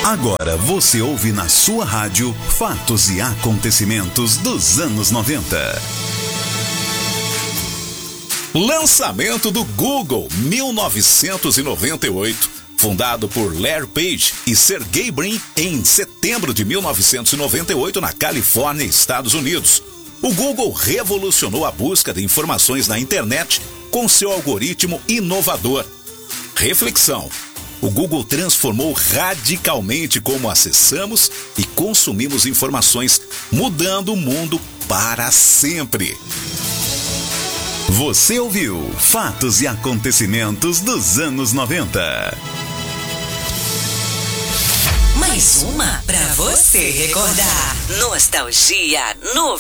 Agora você ouve na sua rádio fatos e acontecimentos dos anos 90. Lançamento do Google, 1998. Fundado por Larry Page e Sergey Brin em setembro de 1998 na Califórnia, Estados Unidos. O Google revolucionou a busca de informações na internet com seu algoritmo inovador. Reflexão. O Google transformou radicalmente como acessamos e consumimos informações, mudando o mundo para sempre. Você ouviu Fatos e Acontecimentos dos anos 90. Mais uma pra você recordar. Nostalgia 90.